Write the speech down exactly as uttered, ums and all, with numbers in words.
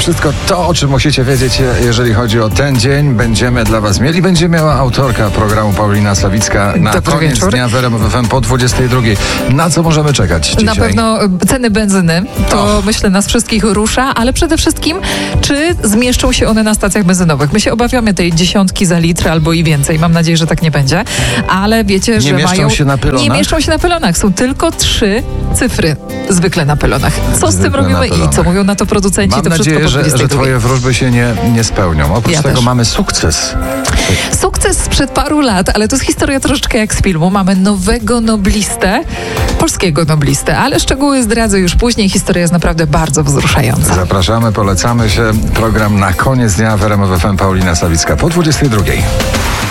Wszystko to, o czym musicie wiedzieć, jeżeli chodzi o ten dzień, będziemy dla was mieli. Będzie miała autorka programu Paulina Sawicka na Dobry koniec wieczór. dnia w R M F F M po dwudziestej drugiej. Na co możemy czekać dzisiaj? Na pewno ceny benzyny, to Och. myślę nas wszystkich rusza, ale przede wszystkim, czy zmieszczą się one na stacjach benzynowych. My się obawiamy tej dziesiątki za litr albo i więcej. Mam nadzieję, że tak nie będzie. Ale wiecie, Nie że mieszczą mają... się na pylonach? Nie mieszczą się na pylonach. Są tylko trzy cyfry zwykle na pylonach. Co z Zwykle tym robimy na i pylonach. co mówią na to producenci? Mam to nadzieję, wszystko po że, że dwudziestej drugiej. twoje wróżby się nie, nie spełnią. Oprócz Ja tego też. mamy sukces. Sukces sprzed paru lat, ale to jest historia troszeczkę jak z filmu. Mamy nowego noblistę, polskiego noblistę, ale szczegóły zdradzę już później. Historia jest naprawdę bardzo wzruszająca. Zapraszamy, polecamy się. Program na koniec dnia w R M F F M Paulina Sawicka po dwudziestej drugiej.